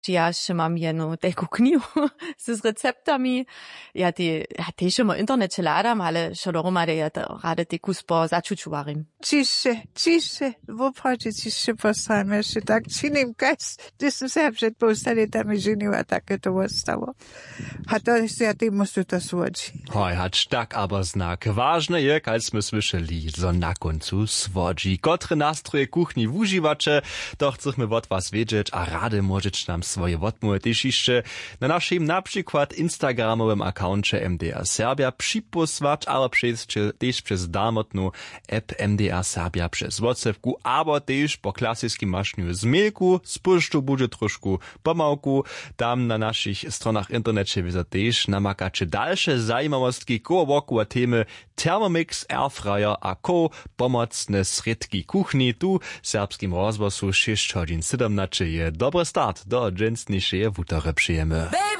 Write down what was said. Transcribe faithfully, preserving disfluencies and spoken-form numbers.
Ja jeszcze mam jedną taką knihu z receptami. Ja te, ja też im Internet ladam, ale schon darum hatte ja gerade te kuspo začučuvarim. Cisze, cisze, woprawdzie cisze postajemy jeszcze tak czynim gest, gdysem se przed postali tam żeniła takie to zostało. A to jest ja ty muszę to słodzi. Hoj, hacz tak aber znak. Ważne je, kaj sme słyszeli, zo na koncu swodzi. Kotre nastroje kuchni wuživače, to chcemy od was wiedzieć, a rady możecie nam swoje wotmuły też jeszcze na naszym na przykład instagramowym accouncie M D R Serbia przyposłać, ale przez, też przez damotną app M D R Serbia przez WhatsAppku, aber też po klasycznym maszniu z mailku, spuszczu będzie troszkę pomałku, tam na naszych stronach internecie wiedzą też namakacie dalsze zajmowostki koło wokół temy Thermomix, Airfryer a ko pomocne sredki kuchni tu serbskim rozwoju sześć godzin siedemnaście je dobry start do dżęsniejszej wutory przyjemy.